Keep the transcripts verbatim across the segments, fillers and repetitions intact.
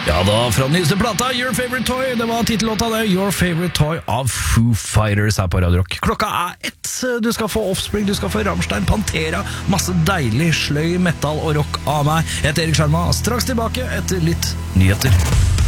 Ja da, fra den nyeste plata, Your Favorite Toy. Det var titellåta det, Your Favorite Toy av Foo Fighters her på Radio Rock. Klokka er ett, du skal få Offspring, du skal få Rammstein, Pantera, masse deilig sløy metal og rock av meg. Jeg heter Erik Skjerma, straks tilbake etter litt nyheter.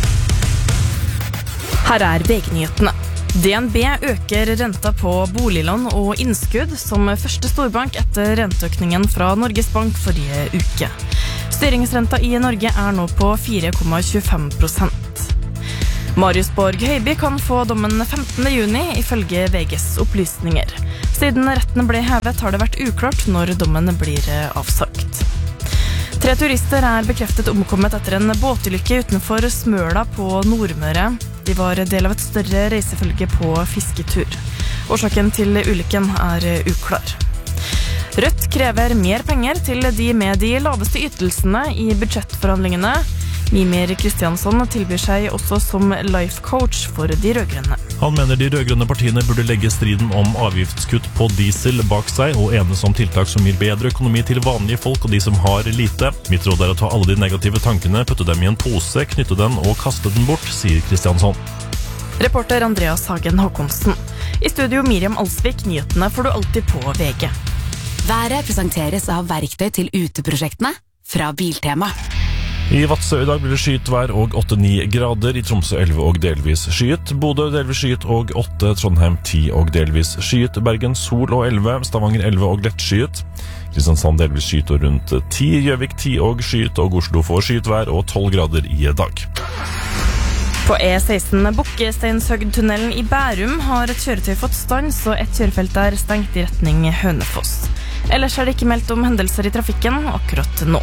Her er V G-nyhetene. D N B øker renta på boliglån og innskudd som første storbank etter renteøkningen fra Norges Bank forrige uke. Styringsrenta i Norge er nå på fire komma tjuefem prosent. Marius Borg Høiby kan få dommen femtende juni ifølge V G's opplysninger. Siden retten ble hevet har det vært uklart når dommen blir avsagt. Tre turister er bekreftet omkommet etter en båtulykke utenfor Smøla på Nordmøre. De var del av et større reisefølge på fisketur. Årsaken til ulykken er uklar. Rødt krever mer penger til de med de laveste ytelsene i budsjettforhandlingene. Mimir Kristiansson tilbyr seg også som life coach for de rødgrønne. Han mener de rødgrønne partiene burde legge striden om avgiftskutt på diesel bak seg og enes om tiltak som gir bedre økonomi til vanlige folk og de som har lite. Mitt råd er å ta alle de negative tankene, putte dem i en pose, knytte den og kaste den bort, sier Kristiansson. Reporter Andreas Hagen Håkonsen. I studio Miriam Alsvik, nyhetene får du alltid på V G. Været presenteres av verktøy til uteprosjektene fra Biltema. I Vadsø i dag blir det skyet vær og åtte til ni grader, i Tromsø elleve og delvis skyet, Bodø delvis skyet og åtte, Trondheim ti og delvis skyet, Bergen sol og elleve, Stavanger elleve og lett skyet, Kristiansand delvis skyet og rundt ti, Gjøvik ti og skyet, og Oslo får skyet vær og tolv grader i dag. På E seksten Bukkesteinshøgtunnelen i Bærum har et kjøretøy fått stans, og et kjørefelt er stengt i retning Hønefoss. Ellers er det ikke meldt om hendelser i trafikken akkurat nå.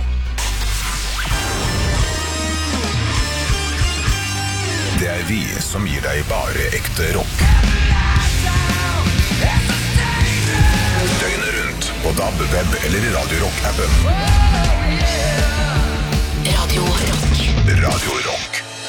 Det er vi som gir deg bare ekte rock. Døgnet rundt på D A B, web eller Radio Rock-appen.